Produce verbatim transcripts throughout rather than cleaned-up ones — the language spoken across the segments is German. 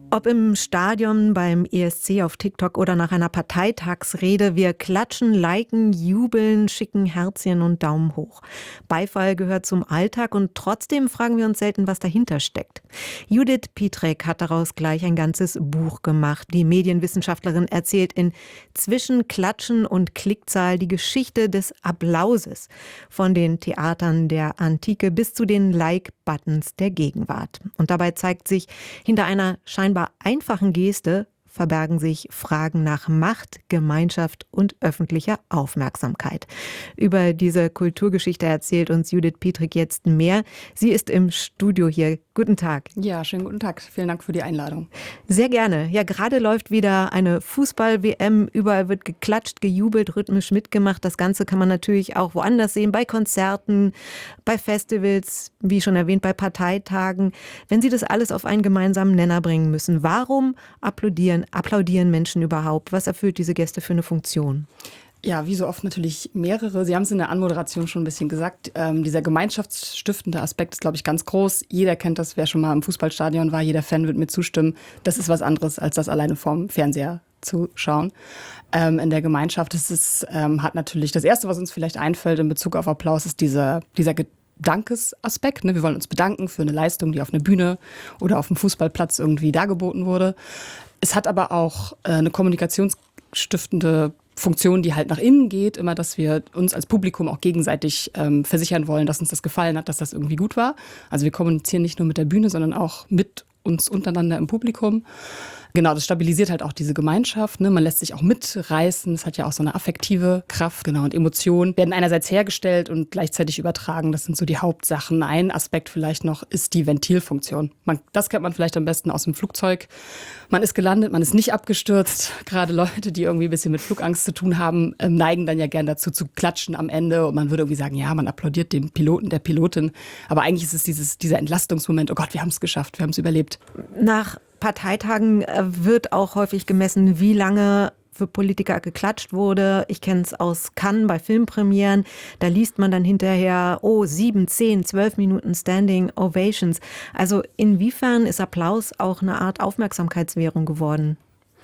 Ob im Stadion, beim E S C, auf TikTok oder nach einer Parteitagsrede, wir klatschen, liken, jubeln, schicken Herzchen und Daumen hoch. Beifall gehört zum Alltag und trotzdem fragen wir uns selten, was dahinter steckt. Judith Pietrek hat daraus gleich ein ganzes Buch gemacht. Die Medienwissenschaftlerin erzählt in Zwischen Klatschen und Klickzahl die Geschichte des Applauses. Von den Theatern der Antike bis zu den Like-Buttons der Gegenwart. Und dabei zeigt sich, hinter einer scheinbar einfachen Geste verbergen sich Fragen nach Macht, Gemeinschaft und öffentlicher Aufmerksamkeit. Über diese Kulturgeschichte erzählt uns Judith Pietrek jetzt mehr. Sie ist im Studio hier. Guten Tag. Ja, schönen guten Tag. Vielen Dank für die Einladung. Sehr gerne. Ja, gerade läuft wieder eine Fußball-W M. Überall wird geklatscht, gejubelt, rhythmisch mitgemacht. Das Ganze kann man natürlich auch woanders sehen, bei Konzerten, bei Festivals, wie schon erwähnt, bei Parteitagen. Wenn Sie das alles auf einen gemeinsamen Nenner bringen müssen, warum applaudieren, applaudieren Menschen überhaupt? Was erfüllt diese Geste für eine Funktion? Ja, wie so oft natürlich mehrere. Sie haben es in der Anmoderation schon ein bisschen gesagt. Ähm, dieser gemeinschaftsstiftende Aspekt ist, glaube ich, ganz groß. Jeder kennt das, wer schon mal im Fußballstadion war. Jeder Fan wird mir zustimmen. Das ist was anderes, als das alleine vorm Fernseher zu schauen. Ähm, in der Gemeinschaft ist es, ähm, hat natürlich das Erste, was uns vielleicht einfällt in Bezug auf Applaus, ist dieser, dieser Dankesaspekt. Ne? Wir wollen uns bedanken für eine Leistung, die auf einer Bühne oder auf dem Fußballplatz irgendwie dargeboten wurde. Es hat aber auch äh, eine kommunikationsstiftende Funktion, die halt nach innen geht, immer, dass wir uns als Publikum auch gegenseitig ähm, versichern wollen, dass uns das gefallen hat, dass das irgendwie gut war. Also wir kommunizieren nicht nur mit der Bühne, sondern auch mit uns untereinander im Publikum. Genau, das stabilisiert halt auch diese Gemeinschaft. Ne? Man lässt sich auch mitreißen. Es hat ja auch so eine affektive Kraft. Genau, und Emotionen werden einerseits hergestellt und gleichzeitig übertragen. Das sind so die Hauptsachen. Ein Aspekt vielleicht noch ist die Ventilfunktion. Man, das kennt man vielleicht am besten aus dem Flugzeug. Man ist gelandet, man ist nicht abgestürzt. Gerade Leute, die irgendwie ein bisschen mit Flugangst zu tun haben, ähm, neigen dann ja gern dazu zu klatschen am Ende. Und man würde irgendwie sagen, ja, man applaudiert dem Piloten, der Pilotin. Aber eigentlich ist es dieses, dieser Entlastungsmoment. Oh Gott, wir haben es geschafft, wir haben es überlebt. Nach Parteitagen wird auch häufig gemessen, wie lange für Politiker geklatscht wurde. Ich kenne es aus Cannes bei Filmpremieren. Da liest man dann hinterher, oh, sieben, zehn, zwölf Minuten Standing Ovations. Also inwiefern ist Applaus auch eine Art Aufmerksamkeitswährung geworden?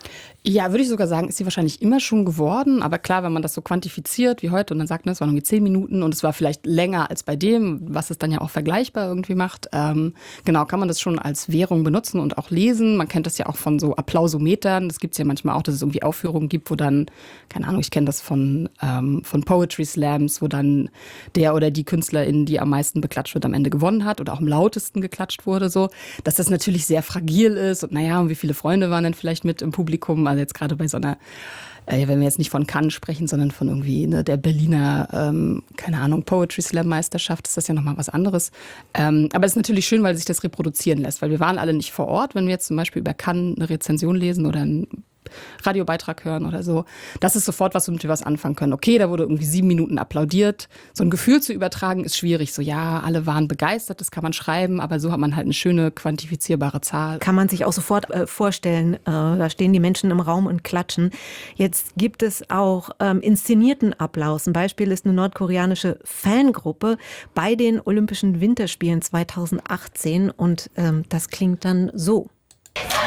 Ja, würde ich sogar sagen, ist sie wahrscheinlich immer schon geworden. Aber klar, wenn man das so quantifiziert wie heute und dann sagt, ne, es waren irgendwie zehn Minuten und es war vielleicht länger als bei dem, was es dann ja auch vergleichbar irgendwie macht. Ähm, genau, kann man das schon als Währung benutzen und auch lesen. Man kennt das ja auch von so Applausometern. Das gibt es ja manchmal auch, dass es irgendwie Aufführungen gibt, wo dann, keine Ahnung, ich kenne das von, ähm, von Poetry Slams, wo dann der oder die Künstlerin, die am meisten beklatscht wird, am Ende gewonnen hat oder auch am lautesten geklatscht wurde. So, dass das natürlich sehr fragil ist. Und naja, und wie viele Freunde waren denn vielleicht mit im Publikum? Also jetzt gerade bei so einer, äh, wenn wir jetzt nicht von Cannes sprechen, sondern von irgendwie ne, der Berliner, ähm, keine Ahnung, Poetry Slam Meisterschaft, ist das ja nochmal was anderes. Ähm, aber es ist natürlich schön, weil sich das reproduzieren lässt, weil wir waren alle nicht vor Ort. Wenn wir jetzt zum Beispiel über Cannes eine Rezension lesen oder ein Radiobeitrag hören oder so, das ist sofort was, womit wir was anfangen können. Okay, da wurde irgendwie sieben Minuten applaudiert. So ein Gefühl zu übertragen ist schwierig. So, ja, alle waren begeistert, das kann man schreiben, aber so hat man halt eine schöne, quantifizierbare Zahl. Kann man sich auch sofort äh, vorstellen. Äh, da stehen die Menschen im Raum und klatschen. Jetzt gibt es auch ähm, inszenierten Applaus. Ein Beispiel ist eine nordkoreanische Fangruppe bei den Olympischen Winterspielen zweitausendachtzehn und ähm, das klingt dann so.